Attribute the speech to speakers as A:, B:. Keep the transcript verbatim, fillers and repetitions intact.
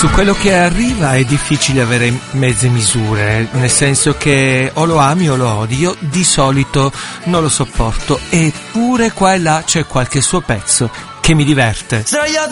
A: Su quello che arriva è difficile avere mezze misure, nel senso che o lo ami o lo odi. Io di solito non lo sopporto, eppure qua e là c'è qualche suo pezzo che mi diverte.
B: Svegliati